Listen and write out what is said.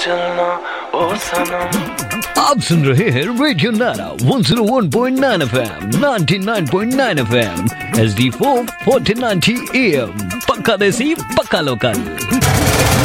चलना ओ सनम। आप सुन रहे हैं रेडियो नारा 101.9 FM, 99.9 FM, HD4 1490 AM, पक्का देसी पक्का लोकल।